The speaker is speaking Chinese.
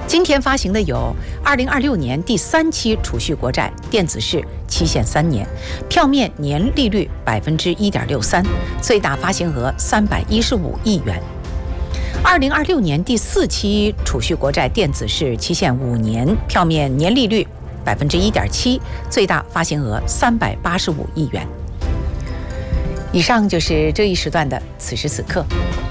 今天发行的有2026年第3期储蓄国债电子式，期限3年，票面年利率1.63%，最大发行额315亿元。2026年第4期储蓄国债电子式，期限5年，票面年利率1.7%，最大发行额385亿元。以上就是这一时段的此时此刻。